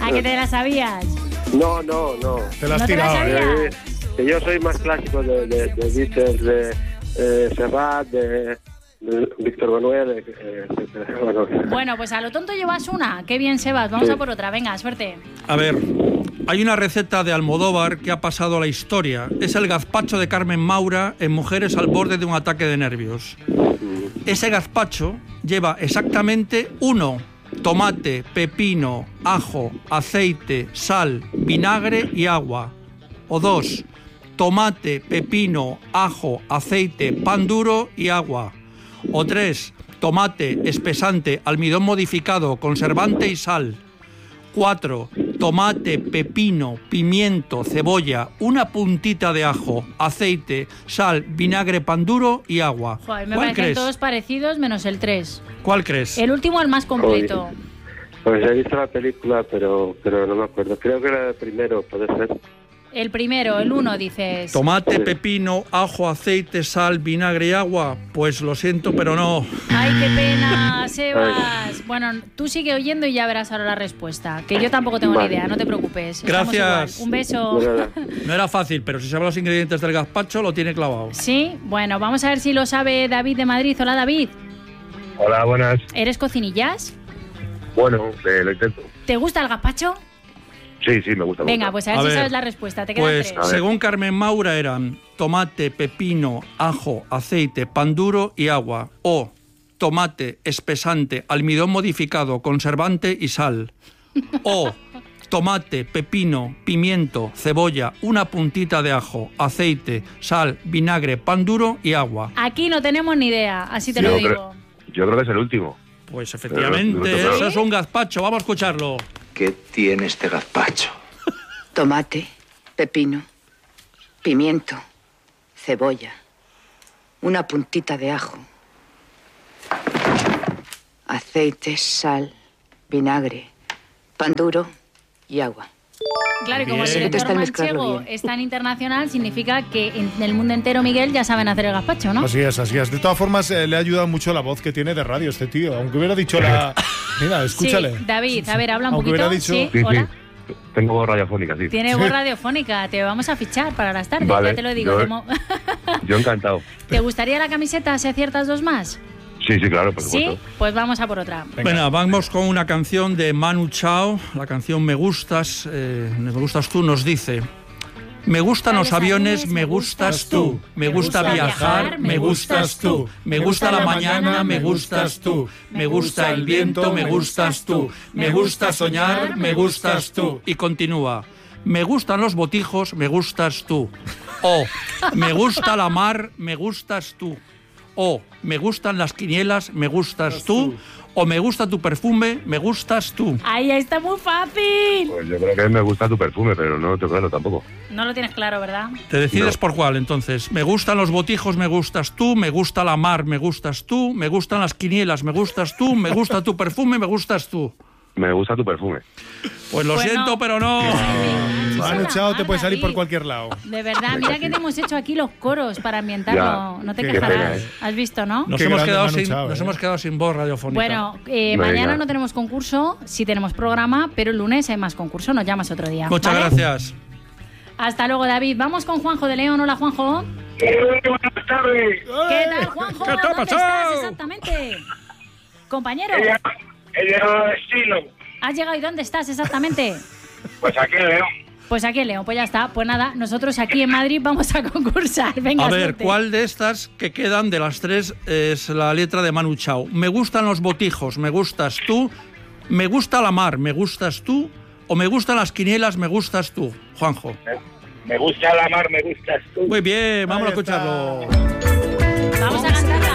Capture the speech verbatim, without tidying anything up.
¿A que te la sabías? No, no, no. Te la has ¿No te la tirado. sabías? Eh, que yo soy más clásico de, de, de Beatles, de eh, Serrat, de, de Víctor Manuel, eh, etcétera. Bueno, Bueno, pues a lo tonto llevas una. Qué bien, Sebas. Vamos Sí. a por otra. Venga, suerte. A ver, hay una receta de Almodóvar que ha pasado a la historia. Es el gazpacho de Carmen Maura en Mujeres al borde de un ataque de nervios. Ese gazpacho lleva exactamente uno: tomate, pepino, ajo, aceite, sal, vinagre y agua. O dos: tomate, pepino, ajo, aceite, pan duro y agua. O tres: tomate, espesante, almidón modificado, conservante y sal. Cuatro: tomate, pepino, pimiento, cebolla, una puntita de ajo, aceite, sal, vinagre, pan duro y agua. Joder, me ¿Cuál parecen crees? todos parecidos menos el tres. ¿Cuál crees? El último, el más completo. pues he visto la película, pero pero no me acuerdo. Creo que era el primero, puede ser. El primero, el uno, dices. Tomate, Sí. pepino, ajo, aceite, sal, vinagre y agua. Pues lo siento, pero no. Ay, qué pena, Sebas. Bueno, tú sigue oyendo y ya verás ahora la respuesta. Que yo tampoco tengo Vale. ni idea, no te preocupes. Estamos Gracias. igual. Un beso. De nada. No era fácil, pero si sabe los ingredientes del gazpacho, lo tiene clavado. Sí, bueno, vamos a ver si lo sabe David de Madrid. Hola, David. Hola, buenas. ¿Eres cocinillas? Bueno, eh, lo intento. ¿Te gusta el gazpacho? Sí, sí, me gusta. me Venga, gusta. pues a ver A si ver, sabes la respuesta. Te quedan Pues tres. según Carmen Maura eran tomate, pepino, ajo, aceite, pan duro y agua. O tomate, espesante, almidón modificado, conservante y sal. O tomate, pepino, pimiento, cebolla, una puntita de ajo, aceite, sal, vinagre, pan duro y agua. Aquí no tenemos ni idea, así te Yo lo creo- digo. Yo creo que es el último. Pues efectivamente, Pero- eso es un gazpacho. Vamos a escucharlo. ¿Qué tiene este gazpacho? Tomate, pepino, pimiento, cebolla, una puntita de ajo, aceite, sal, vinagre, pan duro y agua. Claro, y como Bien. el Te está director mezclando manchego bien. es tan internacional, significa que en el mundo entero, Miguel, ya saben hacer el gazpacho, ¿no? Así es, así es. De todas formas, eh, le ha ayudado mucho la voz que tiene de radio este tío. Aunque hubiera dicho la... Mira, escúchale. Sí, David, a ver, habla un Aunque poquito. hubiera dicho- Sí, Sí, hola. sí. Tengo voz radiofónica, sí. Tiene voz radiofónica, te vamos a fichar para las tardes, Vale, ya te lo digo. yo- de mo- Yo encantado. ¿Te gustaría la camiseta si aciertas dos más? Sí, sí, claro, por Sí, supuesto. pues vamos a por otra. Bueno, vamos con una canción de Manu Chao. La canción Me Gustas, eh, Me Gustas Tú nos dice: me gustan los aviones, me gustas tú. Me gusta viajar, me gustas tú. Me gusta la mañana, me gustas tú. Me gusta el viento, me gustas tú. Me gusta soñar, me gustas tú. Y continúa: me gustan los botijos, me gustas tú. O me gusta la mar, me gustas tú. O me gustan las quinielas, me gustas tú. O me gusta tu perfume, me gustas tú. Ahí está muy fácil. Pues yo creo que me gusta tu perfume, pero no lo tengo claro tampoco. No lo tienes claro, ¿verdad? Te decides No. por cuál, entonces. Me gustan los botijos, me gustas tú. Me gusta la mar, me gustas tú. Me gustan las quinielas, me gustas tú. Me gusta tu perfume, me gustas tú. Me gusta tu perfume. Pues lo Pues siento, no. pero no. Manu Chao te puede salir por David. cualquier lado. De verdad, mira que te hemos hecho aquí los coros para ambientarlo. Ya, No te qué quejarás. pena, ¿eh? ¿Has visto, no? Nos, Qué hemos grande quedado, Manu sin, Chao, nos ¿eh? hemos quedado sin voz radiofónica. Bueno, eh, Venga. mañana no tenemos concurso, sí tenemos programa, pero el lunes hay más concurso, nos llamas otro día. Muchas ¿vale? gracias. Hasta luego, David. Vamos con Juanjo de León. Hola, Juanjo. Buenas tardes. ¿Qué tal, Juanjo? ¿Qué te ha ¿Dónde pasado? estás exactamente? Compañero, He llegado a destino. ¿has llegado y dónde estás exactamente? Pues aquí veo. Pues aquí en León, pues ya está. Pues nada, nosotros aquí en Madrid vamos a concursar. Venga, A ver, suerte. ¿cuál de estas que quedan de las tres es la letra de Manu Chao? Me gustan los botijos, me gustas tú. Me gusta la mar, me gustas tú. O me gustan las quinielas, me gustas tú. Juanjo. Me gusta la mar, me gustas tú. Muy bien, vamos Ahí a escucharlo. está. Vamos a cantarla